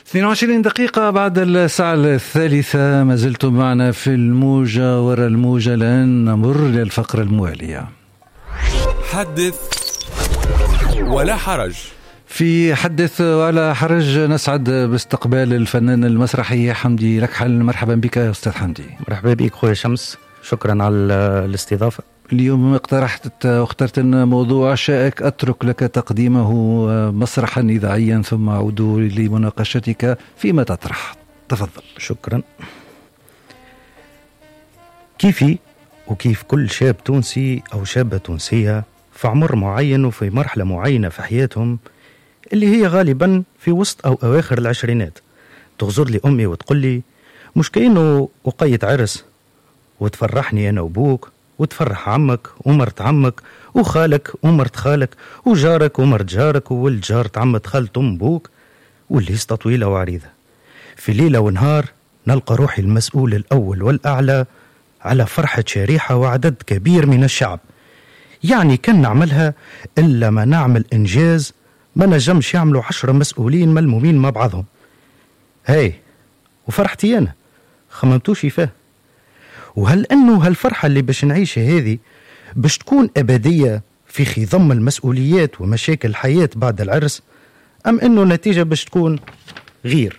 22 دقيقة بعد الساعة 3 ما زلتم معنا في الموجة وراء الموجة، لأن نمر للفقرة الموالية. حدث ولا حرج. في حدث ولا حرج نسعد باستقبال الفنان المسرحي حمدي لكحل. مرحبا بك يا أستاذ حمدي. مرحبا بك خويا شمس، شكرا على الاستضافة. اليوم اخترت موضوع شائك أترك لك تقديمه مسرحا إذاعيا ثم أعود لمناقشتك فيما تطرح. تفضل. شكرا. كيفي وكيف كل شاب تونسي أو شابة تونسية في عمر معين وفي مرحلة معينة في حياتهم اللي هي غالبا في وسط أو أواخر العشرينات، تغزر لي أمي وتقول لي مش كأنه وقية عرس وتفرحني أنا وبوك وتفرح عمك ومرت عمك وخالك ومرت خالك وجارك ومرت جارك وولد جارة عمة خالة أم بوك، والليستة طويلة وعريضة. في ليلة ونهار نلقى روحي المسؤول الأول والأعلى على فرحة شريحة وعدد كبير من الشعب، يعني كان نعملها إلا ما نعمل إنجاز ما نجمش يعملوا 10 مسؤولين ملمومين مع بعضهم. هاي وفرحتي أنا خممتوش فيه. وهل أنه هالفرحة اللي باش نعيشها هذه باش تكون أبدية في خضم المسؤوليات ومشاكل الحياة بعد العرس، أم أنه النتيجة باش تكون غير؟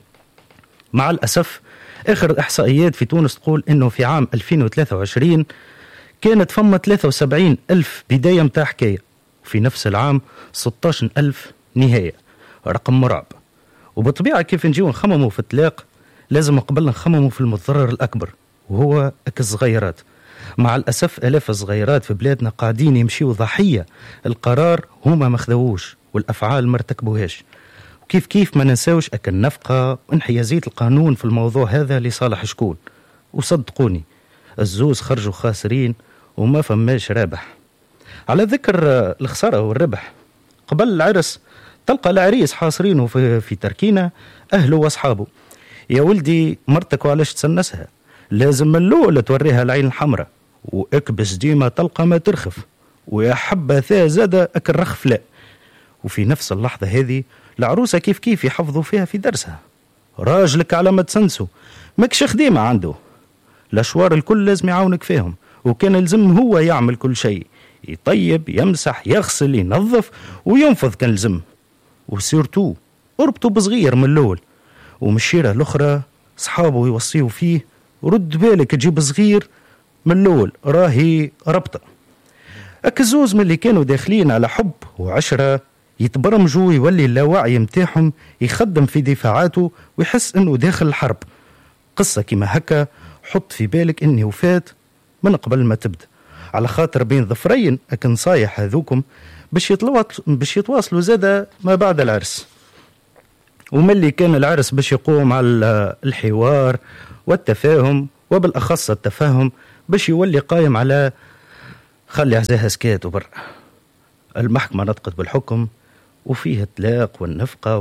مع الأسف آخر الإحصائيات في تونس تقول أنه في عام 2023 كانت فما 73 ألف بداية متاع حكاية، وفي نفس العام 16 ألف نهاية. رقم مرعب. وبطبيعة كيف نجيو نخمموا في الطلاق لازم قبل نخمموا في المتضرر الأكبر، وهو الصغيرات. مع الأسف آلاف الصغيرات في بلادنا قاعدين يمشيوا ضحية القرار هما ما خذوهوش والأفعال ما ارتكبوهاش. وكيف ما ننساوش النفقة وانحيازية القانون في الموضوع هذا لصالح شكون. وصدقوني الزوز خرجوا خاسرين وما فماش رابح. على ذكر الخسارة والربح، قبل العرس تلقى العريس حاصرينه في تركينة أهله وأصحابه. يا ولدي مرتك وعلاش تسنسها؟ لازم من الأول توريها العين الحمراء، واكبس ديما تلقى ما ترخف، ويا حبة زادة الرخف لا. وفي نفس اللحظة هذه العروسة كيف يحفظوا فيها في درسها. راجلك على ما تسنسوا ماكش خديمة عنده، الأشوار الكل لازم يعاونك فيهم، وكان لازم هو يعمل كل شيء، يطيب يمسح يغسل ينظف وينفض كان لازم. وسيرتو اربطوا بصغير من الأول، ومشيرة الأخرى صحابه يوصيوا فيه رد بالك تجيب صغير من الأول راهي ربطة. الزوز من اللي كانوا داخلين على حب وعشرة يتبرمجوا يولي اللاوعي متاعهم يخدم في دفاعاته ويحس انه داخل الحرب. قصة كما هكا حط في بالك اني وفات من قبل ما تبدأ، على خاطر بين ظفرين اكن صايح هذوكم باش يتواصلوا زادة ما بعد العرس. وملي كان العرس باش يقوم على الحوار والتفاهم، وبالأخص التفاهم باش يولي قايم على خلي عزاها سكات وبر. المحكمة نطقت بالحكم وفيه الطلاق والنفقة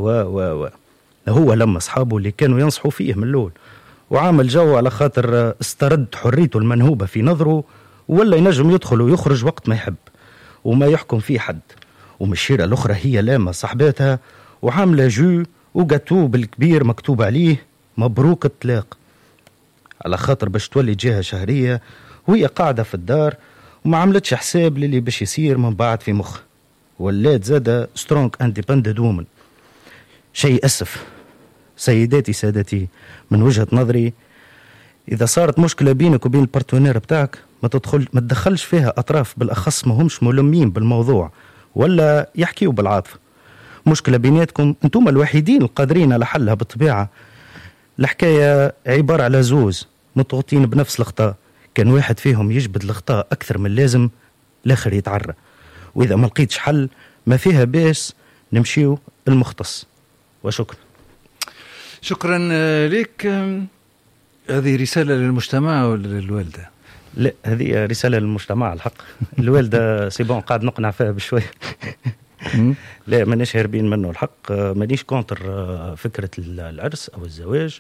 هو لما أصحابه اللي كانوا ينصحوا فيه من الأول، وعامل جو على خاطر استرد حريته المنهوبة في نظره، ولا ينجم يدخل ويخرج وقت ما يحب وما يحكم فيه حد. ومشيرة الأخرى هي لامة صاحباتها وعاملة جو وقاتو بالكبير مكتوب عليه مبروك الطلاق، على خاطر باش تولي جهة شهرية وهي قاعدة في الدار وما عملتش حساب للي باش يصير من بعد في مخ. ولات زادة سترونج انديبندنت وومن. شيء أسف سيداتي سادتي، من وجهة نظري إذا صارت مشكلة بينك وبين البارتنير بتاعك ما تدخلش فيها أطراف بالأخص ما همش ملمين بالموضوع ولا يحكيوا بالعاطفة. مشكلة بيناتكم انتم الوحيدين القادرين على حلها بالطبيعة. الحكاية عبارة على زوز مضغوطين بنفس الأخطاء، كان واحد فيهم يجبد الأخطاء أكثر من اللازم الآخر يتعرى، وإذا ما لقيتش حل ما فيها باس نمشيو المختص. وشكرا. شكرا لك. هذه رسالة للمجتمع ولا للوالدة؟ لا هذه رسالة للمجتمع الحق. الوالدة سيبون قاعد نقنع فيها بشوية. لا مانيش هاربين منه الحق، مانيش كونتر فكرة العرس أو الزواج.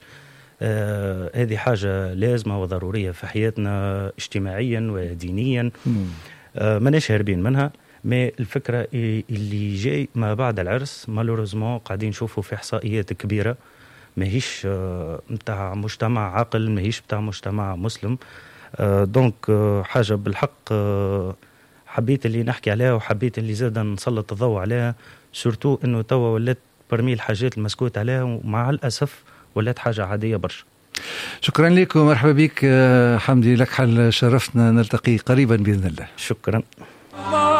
هذه حاجة لازمة وضرورية في حياتنا اجتماعيا ودينيا، مانيش هاربين منها. ما الفكرة اللي جاي ما بعد العرس مالوريزمون قاعدين نشوفوا في إحصائيات كبيرة ماهيش متاع مجتمع عاقل، ماهيش متاع مجتمع مسلم. دونك حاجة بالحق حبيت اللي نحكي عليها، وحبيت اللي زاد نسلط الضوء عليها، سورتو انه توا ولات برمي الحاجات المسكوت عليها، ومع الأسف ولات حاجة عادية برشا. شكرا لك ومرحبا بك حمدي، لك حل شرفتنا، نلتقي قريبا بإذن الله. شكرا.